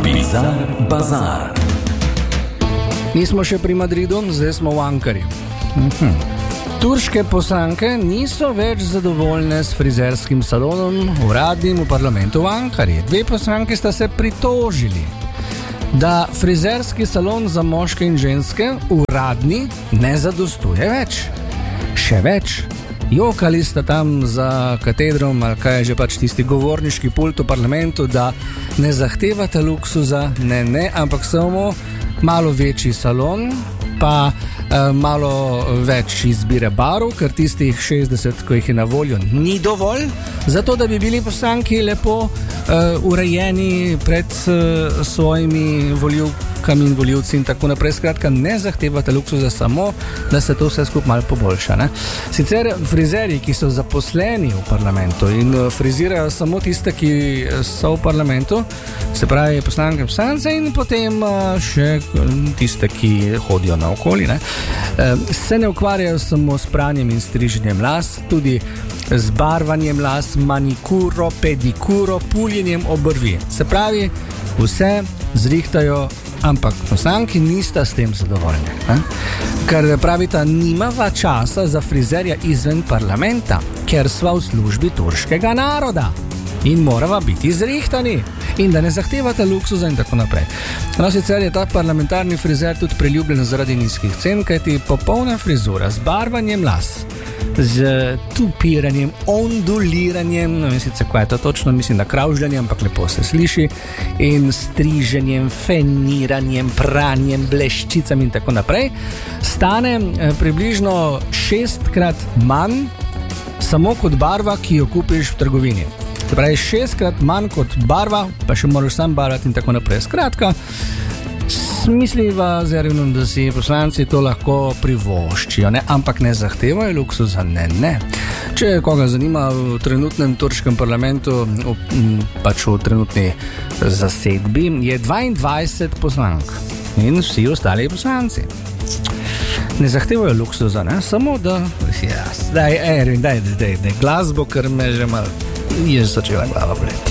Bizar Bazar. Nismo še pri Madridu, zdaj smo v Ankari. Turške poslanke niso več zadovoljne s frizerskim salonom uradnim v parlamentu v Ankari. Dve poslanke sta se pritožili, da frizerski salon za moške in ženske uradni ne zadostuje več. Še več. Jokali sta tam za katedrom, ali kaj je že pač tisti govorniški pult v parlamentu, da ne zahtevate luksuza, ne, ampak samo malo večji salon, pa malo več izbire barv, ker tistih 60, ko jih je na voljo, ni dovolj, zato da bi bili poslanki lepo urejeni pred svojimi volivkami in volivci in tako naprej. Skratka, ne zahtevate luksuza, samo da se to vse skupaj malo poboljša. Ne? Sicer frizerji, ki so zaposleni v parlamentu in frizirajo samo tiste, ki so v parlamentu, se pravi poslanke, poslance in potem še tiste, ki hodijo naokoli, ne? Se ne ukvarjajo samo s pranjem in striženjem las, tudi z barvanjem las, manikuro, pedikuro, puljenjem obrvi. Se pravi, vse zrihtajo, ampak poslanki nista s tem zadovoljni. Ker pravita, nimava časa za frizerja izven parlamenta, ker sva v službi turškega naroda in morava biti zrihtani in da ne zahtevate luksuza in tako naprej. No, sicer je ta parlamentarni frizer tudi priljubljen zaradi nizkih cen, kajti popolna frizura z barvanjem las, z tupiranjem, onduliranjem, ne vem sicer, kaj je to točno, mislim, da kravžljanjem, ampak lepo se sliši, in striženjem, feniranjem, pranjem, bleščicami in tako naprej, stane približno 6-krat manj samo kot barva, ki jo kupiš v trgovini. Se pravi, 6-krat manj kot barva, pa še moraš sam barvati in tako naprej. Skratka, smisliva zerivno, da si poslanci to lahko privoščijo, ne? Ampak ne zahtevajo luksuza, ne. Če koga zanima, v trenutnem turškem parlamentu, pač v trenutni zasedbi, je 22 poslank in vsi ostali poslanci. Ne zahtevajo luksuza, ne? Samo da, daj glasbo, ker me že malo je začela glava boleti.